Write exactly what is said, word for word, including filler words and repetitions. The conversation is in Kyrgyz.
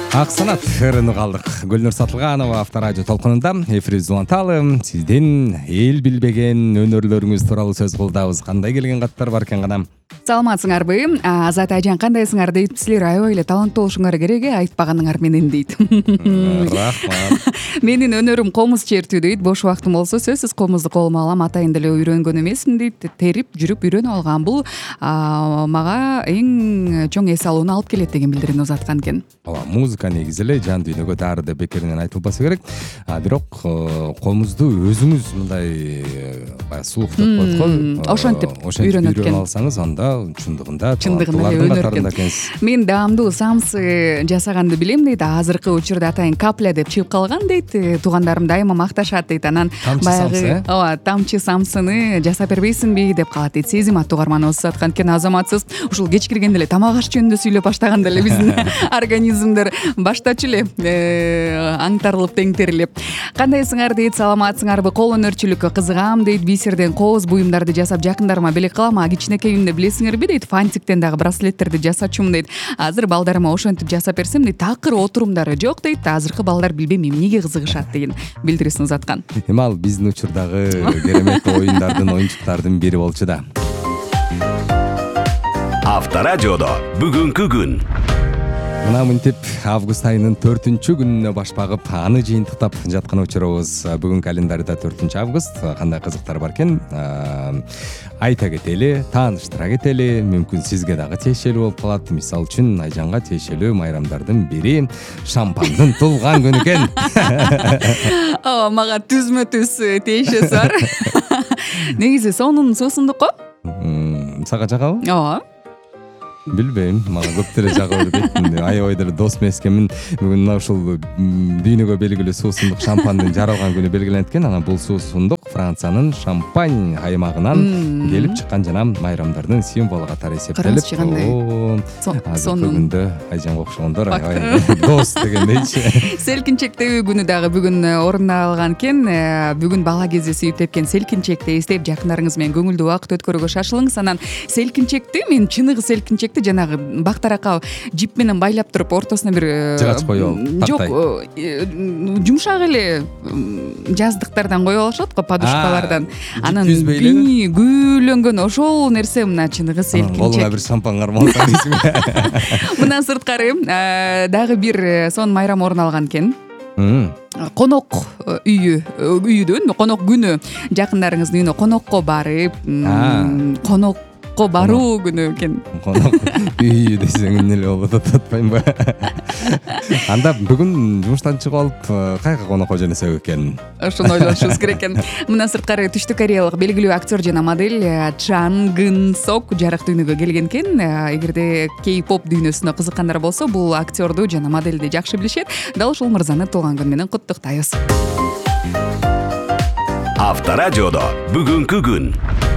Ак санат ырыны калдык. Гүлнур Сатылганова Авторадио толкунунда эфир уланталы. Сиздин эл билбеген өнөрлөрүңүз тууралуу сөз кылдабыз. Кандай келген каттар бар экен гана? Саламатсыңарбы? Азат айжан, кандайсыңар дейт. Силер аябай эле таланттуу болушуңар керек, айтпаганыңар менен дейт. Рахмат. Менин өнөрүм комуз чертүү дейт. Бош убактым болсо сөзсүз комузду колума алам. Атайын деле үйрөнгөн эмесмин дейт. Терип, жүрүп үйрөнүп алган. Бул мага эң чоң эс алууну алып келет деген билдирүүнү узаткан экен. Ооба, музыка негизи эле жан дүйнөгө дарыда бекеринен айтылбаса керек. А бирок комузду өзүңүз мындай баягы сууктап коет го. Ошентип үйрөнөт экен. Үйрөнүп алсаңыз, анда чындыгында чындыгында эле өнөр экен. Мен даамдуу самсы жасаганды билем дейт. Азыркы учурда атайын капля деп чыгып калган дейт. Туугандарым дайыма макташат дейт. Анан баягы ооба, тамчы самсыны жасап бербейсиңби деп калат дейт. Сезим аттуу угарманыбыз аткан экен. Азаматсыз ушул кеч киргенде эле тамак аш жөнүндө сүйлөп баштаганда эле биздин организмдер баштачу эле аңтарылып теңтерилип. Кандайсыңар дейт. Саламатсыңарбы? Кол өнөрчүлүккө кызыгам дейт. Бисерден кооз буюмдарды жасап жакындарыма белек кылам. А кичинекейимде билесиңерби дейт, фантиктен дагы браслеттерди жасачумун дейт. Азыр балдарыма ошентип жасап берсем дейт, такыр отурумдары жок дейт. Азыркы балдар билбейм эмнеге кызыгышат деген билдирүүсүн узаткан. Эми ал биздин учурдагы керемет оюндардын, оюнчуктардын бири болчу да. Авторадиодо бүгүнкү күн. Мына мынтип август айынын төртүнчү күнүнө баш багып, аны жыйынтыктап жаткан учурубуз. Бүгүн календарда төртүнчү август. Кандай кызыктар бар экен? Айта кетели, тааныштыра кетели. Мүмкүн сизге дагы тиешелүү болуп калат. Мисалы үчүн Айжанга тиешелүү майрамдардын бири шампандын туулган күнү экен. Ооба, мага түзмө түз тиешеси бар. Негизи сонун суусундук го? Сага жагабы? Ооба. Билбейм, мага көп деле жагып бербейт. Аябай деле дос эмес экенмин. Бүгүн мына ушул дүйнөгө белгилүү суусундук шампандын жаралган күнү белгиленет экен. Анан бул суусундук Франциянын Шампань аймагынан келип чыккан жана майрамдардын символу катары эсептелип. Сонун күндө Айжанга окшогондор аябай дос дегендейчи. Селкинчектебүү күнү дагы бүгүн орундалган экен. Бүгүн бала кезиси өтөткөн селкинчекти эстеп жакындарыңыз менен көңүлдүү убакыт өткөрүүгө шашылыңыз. Анан селкинчекти мен чыныгы селкинчекти жанагы бактаракка жип менен байлап туруп ортосуна бир жыгач коюп алып, жок, жумшак эле жаздыктардан коюп алышат го, подушкалардан. Анан бини күүлөнгөн ошол нерсе мына чыныгы селкинчек. Колуңа бир шампан кармалса дейсиңби? Мындан сырткары дагы бир сонун майрам орун алган экен. Конок үйү, үйдөн конок күнү. Жакындарыңыздын үйүнө конокко барып, конок баруу күнү экен. Конок үй десең эмне эле болот атпаймбы? Анда бүгүн жумуштан чыгып алып, кайга конокко жөнөсөк экен? Ошону ойлонушубуз керек экен. Мына сырткары түштүк кореялык белгилүү актер жана модель Чан Гын Сок жарык дүйнөгө келген экен. Эгерде кей-поп дүйнөсүнө кызыккандар болсо, бул актерду жана модельди жакшы билишет. Дал ушул мырзаны туулган күнү менен куттуктайбыз. Авторадиодо бүгүнкү күн.